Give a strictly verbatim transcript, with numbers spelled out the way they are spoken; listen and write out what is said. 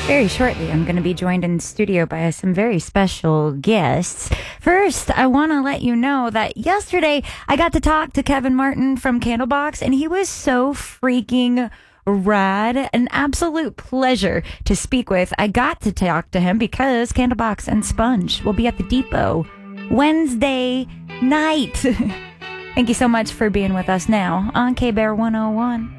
Very shortly, I'm going to be joined in studio by some very special guests. First, I want to let you know that yesterday I got to talk to Kevin Martin from Candlebox, and he was so freaking rad. An absolute pleasure to speak with. I got to talk to him because Candlebox and Sponge will be at the Depot Wednesday night. Thank you so much for being with us now on K-Bear one oh one.